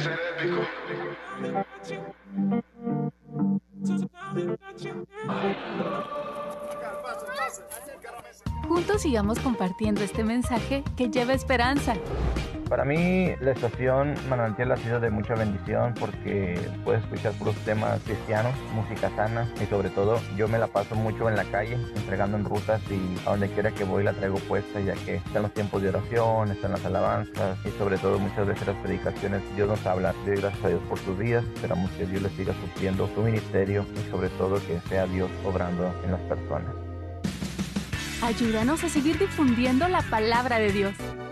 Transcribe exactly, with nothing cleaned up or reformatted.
ser épico. Juntos sigamos compartiendo este mensaje que lleva esperanza. Para mí la estación Manantial ha sido de mucha bendición porque puedes escuchar puros temas cristianos, música sana y sobre todo yo me la paso mucho en la calle entregando en rutas y a donde quiera que voy la traigo puesta, ya que están los tiempos de oración, están las alabanzas y sobre todo muchas veces las predicaciones. Dios nos habla. Doy gracias a Dios por sus vidas. Esperamos que Dios les siga supliendo su ministerio y sobre todo que sea Dios obrando en las personas. Ayúdanos a seguir difundiendo la palabra de Dios.